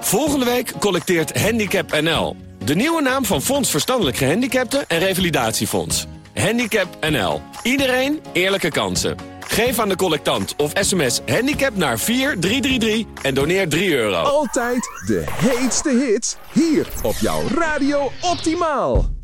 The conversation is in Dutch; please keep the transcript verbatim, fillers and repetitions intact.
Volgende week collecteert Handicap N L. De nieuwe naam van Fonds Verstandelijk Gehandicapten en Revalidatiefonds. Handicap N L. Iedereen eerlijke kansen. Geef aan de collectant of sms handicap naar vier drie drie drie en doneer drie euro. Altijd de heetste hits hier op jouw Radio Optimaal.